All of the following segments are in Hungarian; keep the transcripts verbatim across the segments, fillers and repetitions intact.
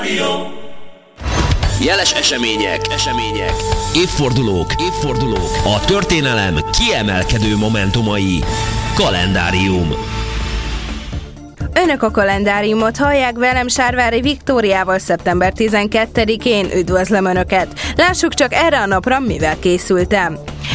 Kalendárium. Jeles események, események, évfordulók, évfordulók, a történelem kiemelkedő momentumai. Kalendárium. Önök a kalendáriumot hallják, velem Sárvári Viktóriával szeptember tizenkettedikén. Üdvözlöm Önöket! Lássuk csak erre a napra, mivel készültem.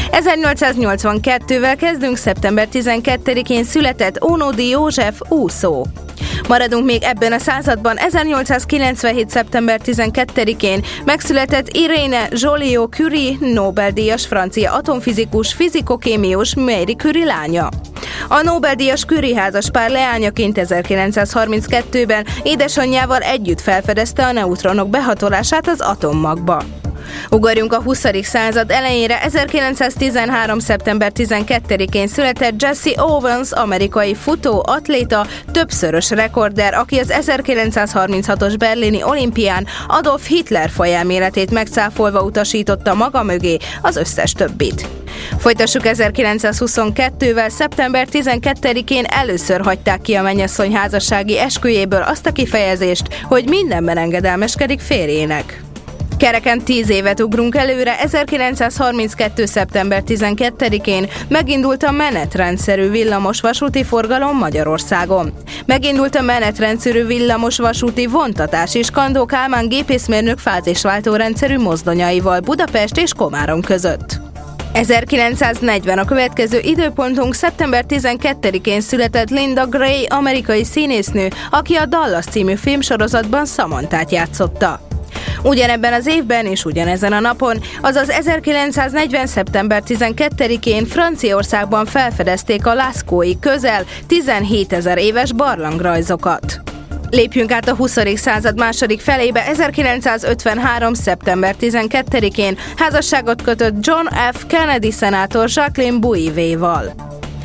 ezernyolcszáznyolcvankettővel kezdünk, szeptember tizenkettedikén született Ónodi József úszó. Maradunk még ebben a században, ezernyolcszázkilencvenhét. szeptember tizenkettedikén megszületett Irene Joliot-Curie, Nobel-díjas francia atomfizikus, fizikokémiós Marie Curie lánya. A Nobel-díjas Curie házaspár leányaként ezerkilencszázharminckettőben édesanyjával együtt felfedezte a neutronok behatolását az atommagba. Ugorjunk a huszadik század elejére, ezerkilencszáztizenhárom. szeptember tizenkettedikén született Jesse Owens, amerikai futó, atléta, többszörös rekorder, aki az ezerkilencszázharminchatos berlini olimpián Adolf Hitler fajelméletét megcáfolva utasította maga mögé az összes többit. Folytassuk ezerkilencszázhuszonkettővel. szeptember tizenkettedikén először hagyták ki a mennyasszony házassági esküjéből azt a kifejezést, hogy mindenben engedelmeskedik férjének. Kereken tíz évet ugrunk előre, ezerkilencszázharminckettő. szeptember tizenkettedikén megindult a menetrendszerű villamos-vasúti forgalom Magyarországon. Megindult a menetrendszerű villamos-vasúti vontatás és Kandó Kálmán gépészmérnök fázisváltó rendszerű mozdonyaival Budapest és Komárom között. ezerkilencszáznegyven a következő időpontunk, szeptember tizenkettedikén született Linda Gray, amerikai színésznő, aki a Dallas című filmsorozatban Samanthát játszotta. Ugyanebben az évben és ugyanezen a napon, azaz ezerkilencszáznegyven. szeptember tizenkettedikén Franciaországban felfedezték a Lascaux-i közel tizenhétezer éves barlangrajzokat. Lépjünk át a huszadik század második felébe, ezerkilencszázötvenhárom. szeptember tizenkettedikén házasságot kötött John F. Kennedy szenátor Jacqueline Bouvier-val.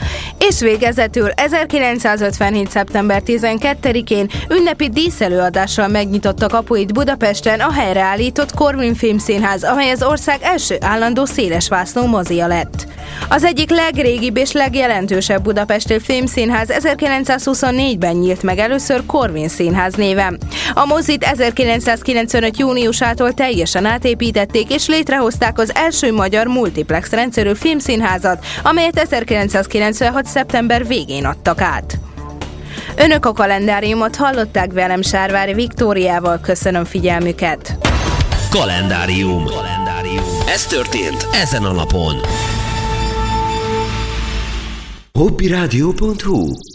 És végezetül ezerkilencszázötvenhét. szeptember tizenkettedikén ünnepi díszelőadással megnyitotta kapuit Budapesten a helyreállított Corvin Filmszínház, amely az ország első állandó szélesvásznú mozia lett. Az egyik legrégibb és legjelentősebb budapesti filmszínház ezerkilencszázhuszonnégyben nyílt meg először Corvin Színház néven. A mozit ezerkilencszázkilencvenöt. júniusától teljesen átépítették és létrehozták az első magyar multiplex rendszerű filmszínházat, amelyet ezerkilencszázkilencvenhat. szeptember végén adtak át. Önök a kalendáriumot hallották, velem Sárvári Viktóriával, köszönöm figyelmüket. Kalendárium. Kalendárium. Ez történt ezen a napon. hobbyradio pont hu